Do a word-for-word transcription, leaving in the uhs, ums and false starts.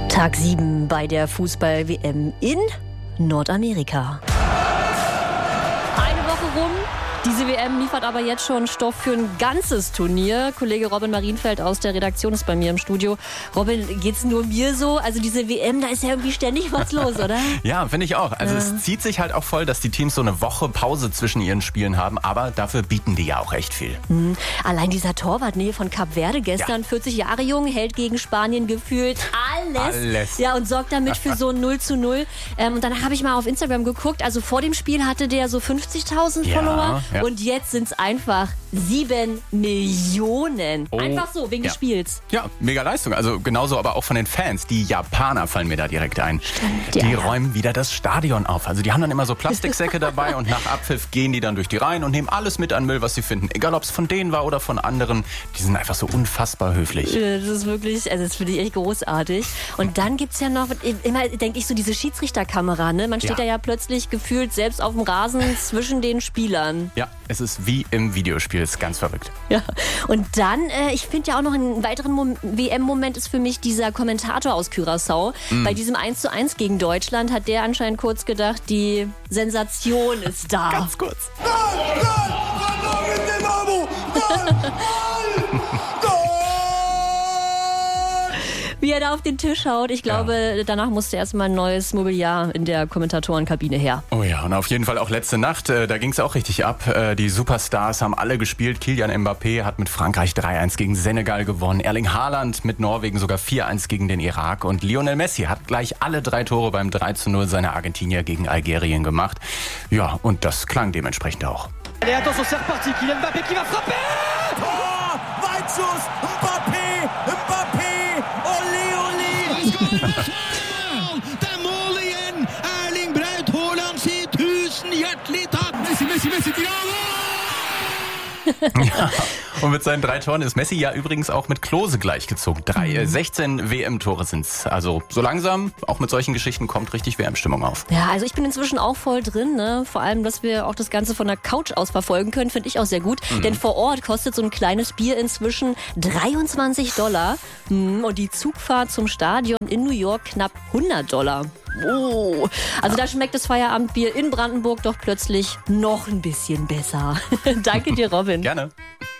Tag sieben bei der Fußball-W M in Nordamerika. Eine Woche rum. Diese W M liefert aber jetzt schon Stoff für ein ganzes Turnier. Kollege Robin Marienfeld aus der Redaktion ist bei mir im Studio. Robin, geht's nur mir so? Also diese W M, da ist ja irgendwie ständig was los, oder? Ja, finde ich auch. Also ja. Es zieht sich halt auch voll, dass die Teams so eine Woche Pause zwischen ihren Spielen haben. Aber dafür bieten die ja auch echt viel. Mhm. Allein dieser Torwart nee, von Kap Verde gestern, ja. vierzig Jahre jung, hält gegen Spanien gefühlt alles. Alles. Ja, und sorgt damit für so ein null zu null. Ähm, und dann habe ich mal auf Instagram geguckt. Also vor dem Spiel hatte der so fünfzigtausend ja, Follower. Ja. Und jetzt sind es einfach sieben Millionen. Oh, einfach so, wegen ja. des Spiels. Ja, mega Leistung. Also genauso aber auch von den Fans. Die Japaner fallen mir da direkt ein. Stimmt, die ja. räumen wieder das Stadion auf. Also die haben dann immer so Plastiksäcke dabei und nach Abpfiff gehen die dann durch die Reihen und nehmen alles mit an Müll, was sie finden. Egal, ob es von denen war oder von anderen. Die sind einfach so unfassbar höflich. Das ist wirklich, also das finde ich echt großartig. Und dann gibt es ja noch, immer denke ich so, diese Schiedsrichterkamera. Ne? Man steht ja. da ja plötzlich gefühlt selbst auf dem Rasen zwischen den Spielern. Ja, es ist wie im Videospiel. Das ist ganz verrückt. Ja, und dann, äh, ich finde ja auch noch einen weiteren Mom- W M-Moment ist für mich dieser Kommentator aus Curaçao. Mm. Bei diesem eins zu eins gegen Deutschland hat der anscheinend kurz gedacht, die Sensation ist da. Ganz kurz. Gol, Gol, Gol, Gol, Wie er da auf den Tisch haut. Ich glaube, ja. danach musste erstmal ein neues Mobiliar in der Kommentatorenkabine her. Oh ja, und auf jeden Fall auch letzte Nacht, äh, da ging es auch richtig ab. Äh, die Superstars haben alle gespielt. Kylian Mbappé hat mit Frankreich drei eins gegen Senegal gewonnen. Erling Haaland mit Norwegen sogar vier eins gegen den Irak. Und Lionel Messi hat gleich alle drei Tore beim drei zu null seiner Argentinier gegen Algerien gemacht. Ja, und das klang dementsprechend auch. Allez, attention, c'est reparti. Kylian Mbappé qui va frapper! Tor! Weitschuss! Mbappé! Mbappé! Olé, olé! Det er mål igjen! Erling Braut Haaland sier tusen hjertelig takk! Messi, Messi, Messi, Tirano! Ja, und mit seinen drei Toren ist Messi ja übrigens auch mit Klose gleichgezogen. Drei, äh, sechzehn W M-Tore sind's. Also so langsam, auch mit solchen Geschichten, kommt richtig W M-Stimmung auf. Ja, also ich bin inzwischen auch voll drin. Ne? Vor allem, dass wir auch das Ganze von der Couch aus verfolgen können, finde ich auch sehr gut. Mhm. Denn vor Ort kostet so ein kleines Bier inzwischen dreiundzwanzig Dollar. Und die Zugfahrt zum Stadion in New York knapp hundert Dollar. Oh, also da schmeckt das Feierabendbier in Brandenburg doch plötzlich noch ein bisschen besser. Danke dir, Robin. Gerne.